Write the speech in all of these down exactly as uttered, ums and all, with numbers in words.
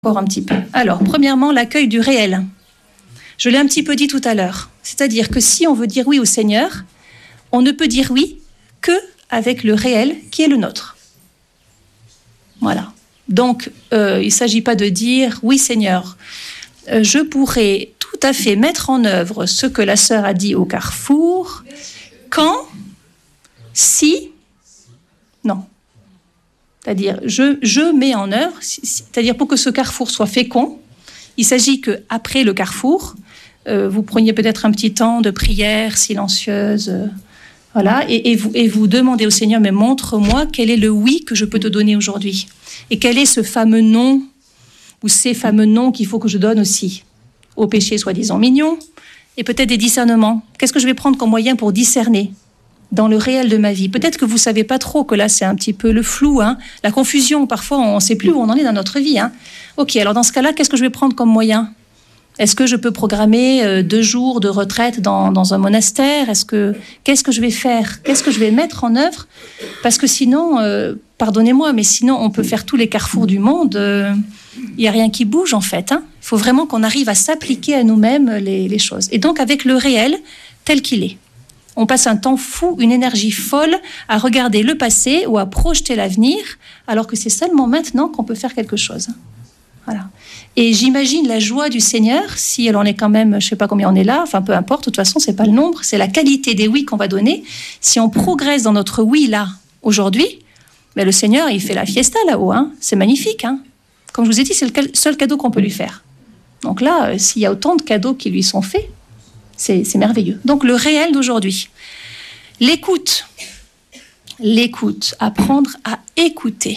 encore un petit peu. Alors, premièrement, l'accueil du réel. Je l'ai un petit peu dit tout à l'heure. C'est-à-dire que si on veut dire oui au Seigneur, on ne peut dire oui que avec le réel qui est le nôtre. Voilà. Donc, euh, il ne s'agit pas de dire « Oui, Seigneur, euh, je pourrais tout à fait mettre en œuvre ce que la sœur a dit au carrefour, quand, si, non. » C'est-à-dire, je, je mets en œuvre, c'est-à-dire pour que ce carrefour soit fécond, il s'agit qu'après le carrefour, euh, vous preniez peut-être un petit temps de prière silencieuse, euh, voilà, et, et, vous, et vous demandez au Seigneur, mais montre-moi quel est le oui que je peux te donner aujourd'hui. Et quel est ce fameux non, ou ces fameux noms qu'il faut que je donne aussi au péché soi-disant mignon, et peut-être des discernements. Qu'est-ce que je vais prendre comme moyen pour discerner dans le réel de ma vie? Peut-être que vous ne savez pas trop, que là c'est un petit peu le flou, hein, la confusion, parfois on ne sait plus où on en est dans notre vie. Hein. Ok, alors dans ce cas-là, qu'est-ce que je vais prendre comme moyen? Est-ce que je peux programmer euh, deux jours de retraite dans, dans un monastère? Est-ce que, qu'est-ce que je vais faire? Qu'est-ce que je vais mettre en œuvre? Parce que sinon, euh, pardonnez-moi, mais sinon on peut faire tous les carrefours du monde, il euh, n'y a rien qui bouge en fait. Hein. Il faut vraiment qu'on arrive à s'appliquer à nous-mêmes les, les choses. Et donc avec le réel tel qu'il est. On passe un temps fou, une énergie folle à regarder le passé ou à projeter l'avenir, alors que c'est seulement maintenant qu'on peut faire quelque chose. Voilà. Et j'imagine la joie du Seigneur, si elle en est quand même, je ne sais pas combien on est là, enfin peu importe, de toute façon, ce n'est pas le nombre, c'est la qualité des oui qu'on va donner. Si on progresse dans notre oui là, aujourd'hui, mais le Seigneur, il fait la fiesta là-haut. Hein. C'est magnifique. Hein. Comme je vous ai dit, c'est le seul cadeau qu'on peut lui faire. Donc là, s'il y a autant de cadeaux qui lui sont faits, C'est, c'est merveilleux. Donc, le réel d'aujourd'hui. L'écoute. L'écoute. Apprendre à écouter.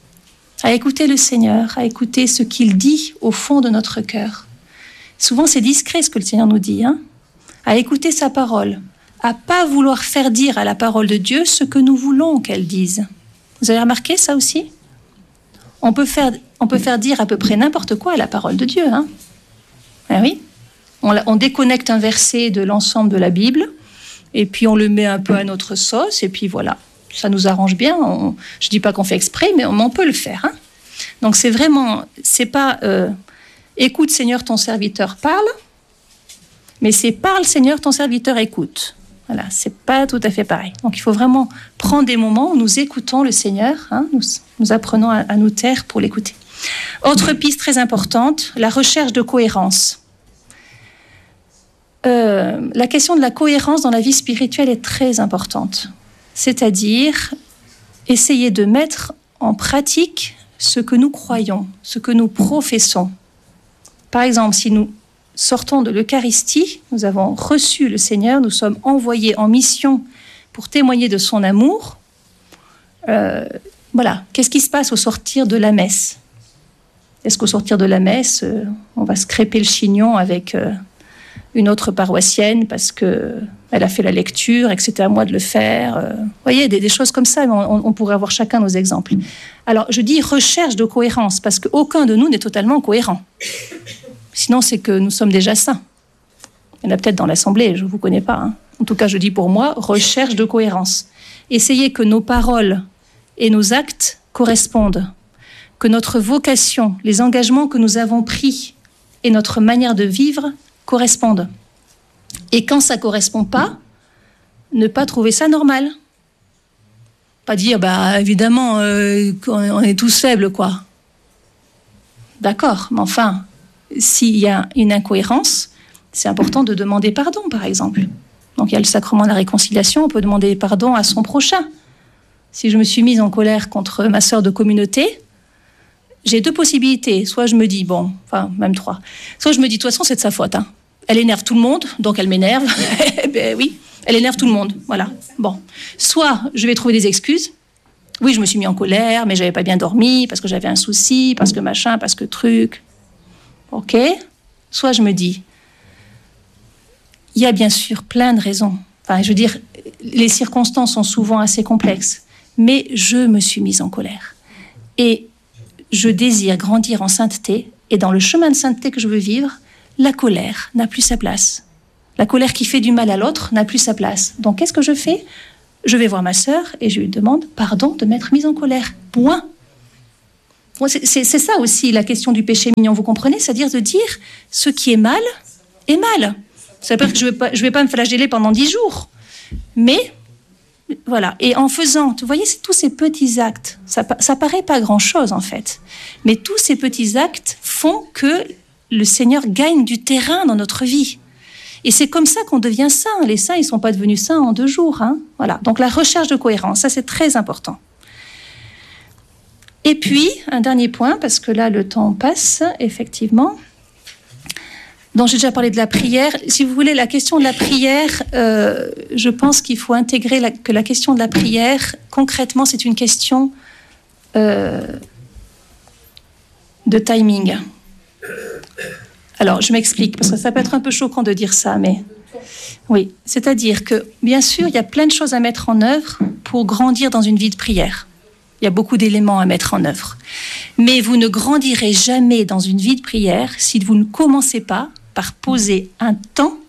À écouter le Seigneur, à écouter ce qu'il dit au fond de notre cœur. Souvent, c'est discret ce que le Seigneur nous dit. Hein, à écouter sa parole. À ne pas vouloir faire dire à la parole de Dieu ce que nous voulons qu'elle dise. Vous avez remarqué ça aussi? On peut faire, on peut faire dire à peu près n'importe quoi à la parole de Dieu. Hein, ben oui. On, on déconnecte un verset de l'ensemble de la Bible, et puis on le met un peu à notre sauce, et puis voilà, ça nous arrange bien. On, je ne dis pas qu'on fait exprès, mais on, on peut le faire. Hein. Donc c'est vraiment, c'est pas euh, écoute Seigneur, ton serviteur parle, mais c'est parle Seigneur, ton serviteur écoute. Voilà, c'est pas tout à fait pareil. Donc il faut vraiment prendre des moments où nous écoutons le Seigneur, hein, nous, nous apprenons à, à nous taire pour l'écouter. Autre piste très importante, la recherche de cohérence. Euh, la question de la cohérence dans la vie spirituelle est très importante. C'est-à-dire essayer de mettre en pratique ce que nous croyons, ce que nous professons. Par exemple, si nous sortons de l'Eucharistie, nous avons reçu le Seigneur, nous sommes envoyés en mission pour témoigner de son amour. Euh, voilà, qu'est-ce qui se passe au sortir de la messe? Est-ce qu'au sortir de la messe, euh, on va se crêper le chignon avec... Euh, une autre paroissienne parce qu'elle a fait la lecture et que c'était à moi de le faire. Euh, vous voyez, des, des choses comme ça, on, on pourrait avoir chacun nos exemples. Alors, je dis recherche de cohérence parce qu'aucun de nous n'est totalement cohérent. Sinon, c'est que nous sommes déjà saints. Il y en a peut-être dans l'Assemblée, je ne vous connais pas. Hein. En tout cas, je dis pour moi, recherche de cohérence. Essayez que nos paroles et nos actes correspondent, que notre vocation, les engagements que nous avons pris et notre manière de vivre correspondent. Et quand ça ne correspond pas, ne pas trouver ça normal. Pas dire, bah, évidemment, euh, on est tous faibles, quoi. D'accord, mais enfin, s'il y a une incohérence, c'est important de demander pardon, par exemple. Donc, il y a le sacrement de la réconciliation, on peut demander pardon à son prochain. Si je me suis mise en colère contre ma sœur de communauté, j'ai deux possibilités. Soit je me dis, bon, enfin, même trois. Soit je me dis, de toute façon, c'est de sa faute. Hein. Elle énerve tout le monde, donc elle m'énerve. Ben oui, elle énerve tout le monde. Voilà. Bon. Soit je vais trouver des excuses. Oui, je me suis mis en colère, mais j'avais pas bien dormi, parce que j'avais un souci, parce que machin, parce que truc. OK. Soit je me dis, il y a bien sûr plein de raisons. Enfin, je veux dire, les circonstances sont souvent assez complexes, mais je me suis mise en colère. Et je désire grandir en sainteté, et dans le chemin de sainteté que je veux vivre, la colère n'a plus sa place. La colère qui fait du mal à l'autre n'a plus sa place. Donc, qu'est-ce que je fais? Je vais voir ma sœur et je lui demande pardon de m'être mise en colère. Point. Bon, c'est, c'est, c'est ça aussi la question du péché mignon, vous comprenez ? C'est-à-dire de dire ce qui est mal est mal. Ça veut dire que je ne vais pas, je vais pas me flageller pendant dix jours. Mais, voilà. Et en faisant, vous voyez, c'est tous ces petits actes. Ça ne paraît pas grand-chose, en fait. Mais tous ces petits actes font que le Seigneur gagne du terrain dans notre vie. Et c'est comme ça qu'on devient saint. Les saints, ils ne sont pas devenus saints en deux jours. Hein. Voilà. Donc la recherche de cohérence, ça c'est très important. Et puis, un dernier point, parce que là, le temps passe, effectivement. Donc, j'ai déjà parlé de la prière. Si vous voulez, la question de la prière, euh, je pense qu'il faut intégrer la, que la question de la prière, concrètement, c'est une question euh, de timing. Alors, je m'explique, parce que ça peut être un peu choquant de dire ça, mais oui. C'est-à-dire que, bien sûr, il y a plein de choses à mettre en œuvre pour grandir dans une vie de prière. Il y a beaucoup d'éléments à mettre en œuvre. Mais vous ne grandirez jamais dans une vie de prière si vous ne commencez pas par poser un temps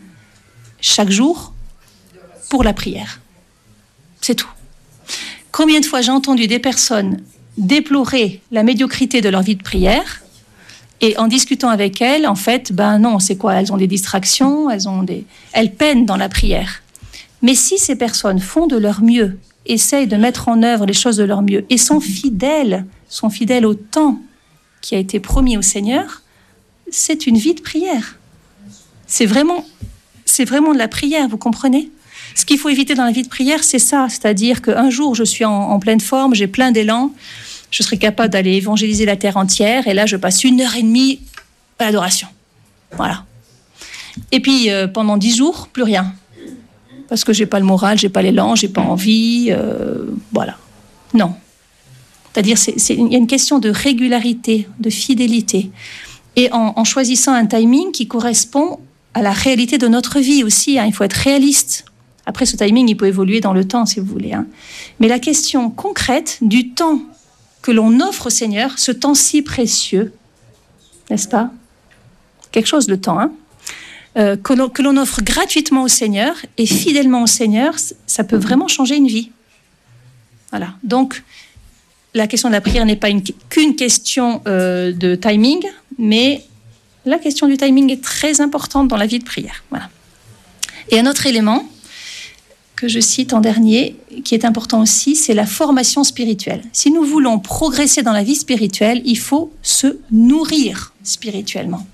chaque jour pour la prière. C'est tout. Combien de fois j'ai entendu des personnes déplorer la médiocrité de leur vie de prière et en discutant avec elles, en fait, ben non, c'est quoi ? Elles ont des distractions, elles ont des... elles peinent dans la prière. Mais si ces personnes font de leur mieux, essayent de mettre en œuvre les choses de leur mieux et sont fidèles, sont fidèles au temps qui a été promis au Seigneur, c'est une vie de prière. C'est vraiment, c'est vraiment de la prière, vous comprenez ? Ce qu'il faut éviter dans la vie de prière, c'est ça, c'est-à-dire qu'un jour, je suis en, en pleine forme, j'ai plein d'élan, je serai capable d'aller évangéliser la terre entière, et là, je passe une heure et demie à l'adoration. Voilà. Et puis, euh, pendant dix jours, plus rien. Parce que j'ai pas le moral, j'ai pas l'élan, j'ai pas envie, euh, voilà. Non. C'est-à-dire, c'est, c'est, il y a une question de régularité, de fidélité. Et en, en choisissant un timing qui correspond à la réalité de notre vie aussi, hein, il faut être réaliste. Après, ce timing, il peut évoluer dans le temps, si vous voulez. Hein. Mais la question concrète du temps que l'on offre au Seigneur, ce temps si précieux, n'est-ce pas ? Quelque chose, le temps, hein Euh, que, l'on, que l'on offre gratuitement au Seigneur et fidèlement au Seigneur, ça peut vraiment changer une vie. Voilà. Donc, la question de la prière n'est pas une, qu'une question euh, de timing, mais la question du timing est très importante dans la vie de prière. Voilà. Et un autre élément que je cite en dernier, qui est important aussi, c'est la formation spirituelle. Si nous voulons progresser dans la vie spirituelle, il faut se nourrir spirituellement.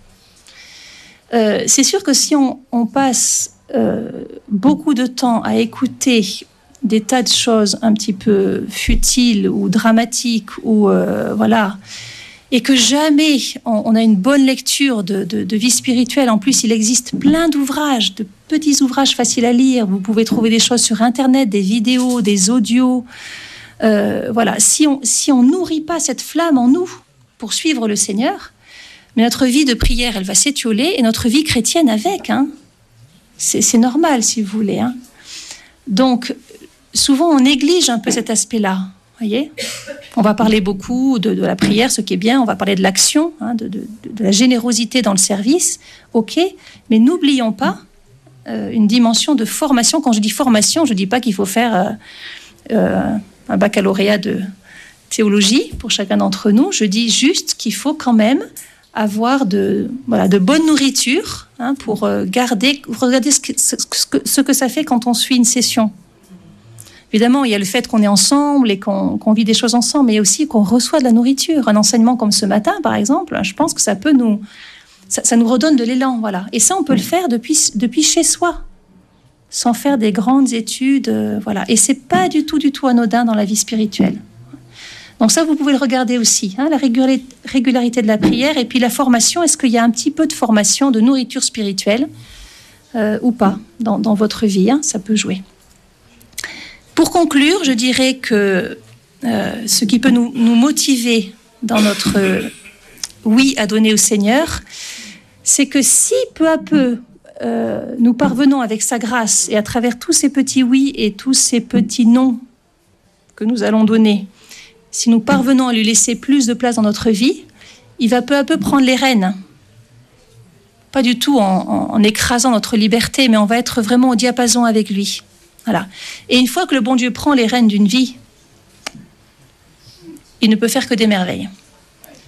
Euh, c'est sûr que si on, on passe euh, beaucoup de temps à écouter des tas de choses un petit peu futiles ou dramatiques, ou euh, voilà, et que jamais on, on a une bonne lecture de, de, de vie spirituelle. En plus, il existe plein d'ouvrages, de petits ouvrages faciles à lire. Vous pouvez trouver des choses sur Internet, des vidéos, des audios. Euh, voilà, si on si on nourrit pas cette flamme en nous pour suivre le Seigneur, mais notre vie de prière, elle va s'étioler, et notre vie chrétienne avec. Hein. C'est, c'est normal, si vous voulez. Hein. Donc, souvent, on néglige un peu cet aspect-là. Voyez ? On va parler beaucoup de, de la prière, ce qui est bien. On va parler de l'action, hein, de, de, de la générosité dans le service. OK, mais n'oublions pas euh, une dimension de formation. Quand je dis formation, je ne dis pas qu'il faut faire euh, euh, un baccalauréat de théologie pour chacun d'entre nous. Je dis juste qu'il faut quand même avoir de, voilà, de bonne nourriture, hein, pour euh, garder, regarder ce que, ce, que, ce que ça fait quand on suit une session. Évidemment, il y a le fait qu'on est ensemble et qu'on, qu'on vit des choses ensemble, mais aussi qu'on reçoit de la nourriture. Un enseignement comme ce matin, par exemple, je pense que ça peut nous, ça, ça nous redonne de l'élan, voilà. Et ça, on peut le faire depuis, depuis chez soi, sans faire des grandes études, euh, voilà. Et c'est pas du tout, du tout anodin dans la vie spirituelle. Donc ça, vous pouvez le regarder aussi, hein, la régularité de la prière, et puis la formation. Est-ce qu'il y a un petit peu de formation, de nourriture spirituelle euh, ou pas dans, dans votre vie, hein, ça peut jouer. Pour conclure, je dirais que euh, ce qui peut nous, nous motiver dans notre euh, oui à donner au Seigneur, c'est que si peu à peu euh, nous parvenons avec sa grâce, et à travers tous ces petits oui et tous ces petits non que nous allons donner, si nous parvenons à lui laisser plus de place dans notre vie, il va peu à peu prendre les rênes. Pas du tout en, en, en écrasant notre liberté, mais on va être vraiment au diapason avec lui. Voilà. Et une fois que le bon Dieu prend les rênes d'une vie, il ne peut faire que des merveilles.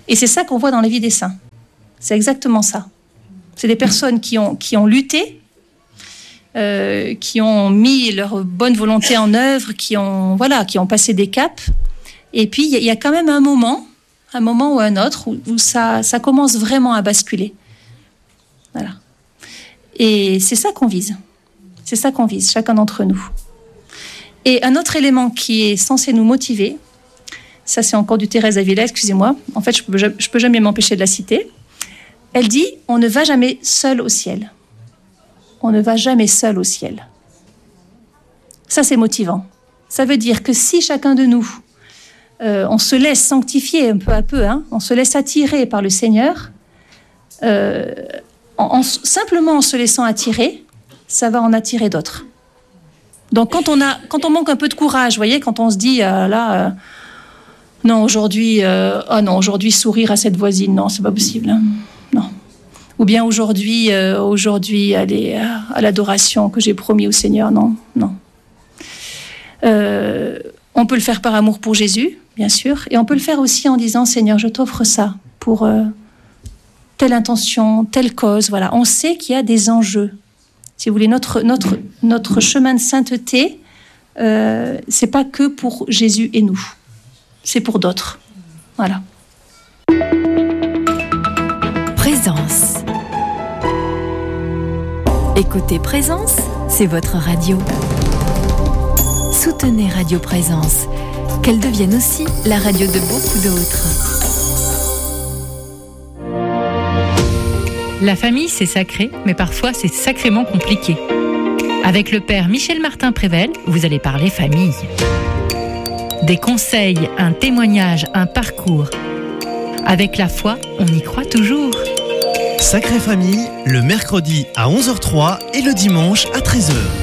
Et c'est ça qu'on voit dans la vie des saints. C'est exactement ça. C'est des personnes qui ont, qui ont lutté, euh, qui ont mis leur bonne volonté en œuvre, qui ont, voilà, qui ont passé des caps. Et puis, il y, y a quand même un moment, un moment ou un autre, où, où ça, ça commence vraiment à basculer. Voilà. Et c'est ça qu'on vise. C'est ça qu'on vise, chacun d'entre nous. Et un autre élément qui est censé nous motiver, ça c'est encore du Thérèse d'Avila, excusez-moi, en fait je peux, je peux jamais m'empêcher de la citer. Elle dit, on ne va jamais seul au ciel. On ne va jamais seul au ciel. Ça c'est motivant. Ça veut dire que si chacun de nous, euh, on se laisse sanctifier un peu à peu, hein, on se laisse attirer par le Seigneur, euh, en, en, simplement en se laissant attirer, ça va en attirer d'autres. Donc quand on, a, quand on manque un peu de courage, vous voyez, quand on se dit, euh, là... Euh, Non, aujourd'hui, euh, oh non, aujourd'hui, sourire à cette voisine, non, c'est pas possible. Hein. Non. Ou bien aujourd'hui, euh, aujourd'hui, aller à, à l'adoration que j'ai promis au Seigneur, non, non. Euh, on peut le faire par amour pour Jésus, bien sûr, et on peut le faire aussi en disant, Seigneur, je t'offre ça pour euh, telle intention, telle cause. Voilà, on sait qu'il y a des enjeux. Si vous voulez, notre notre notre chemin de sainteté, euh, c'est pas que pour Jésus et nous. C'est pour d'autres. Voilà. Présence. Écoutez Présence, c'est votre radio. Soutenez Radio Présence, qu'elle devienne aussi la radio de beaucoup d'autres. La famille, c'est sacré, mais parfois c'est sacrément compliqué. Avec le père Michel Martin-Prével, vous allez parler famille. Des conseils, un témoignage, un parcours. Avec la foi, on y croit toujours. Sacrée Famille, le mercredi à onze heures zéro trois et le dimanche à treize heures.